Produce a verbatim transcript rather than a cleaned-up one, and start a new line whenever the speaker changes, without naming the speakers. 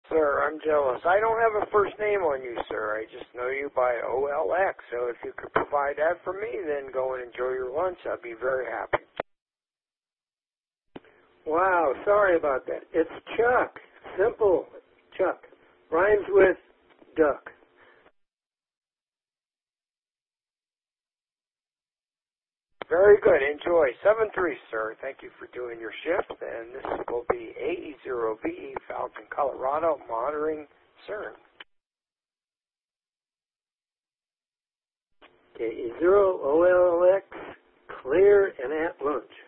Sir, I'm jealous. I don't have a first name on you, sir. I just know you by O L X. So if you could provide that for me, then go and enjoy your lunch. I'd be very happy.
Wow, sorry about that. It's Chuck. Simple Chuck. Rhymes with duck.
Very good. Enjoy. seven three, sir. Thank you for doing your shift. And this will be A E zero V E, Fountain, Colorado, monitoring CERN.
K E zero O L X, clear and at lunch.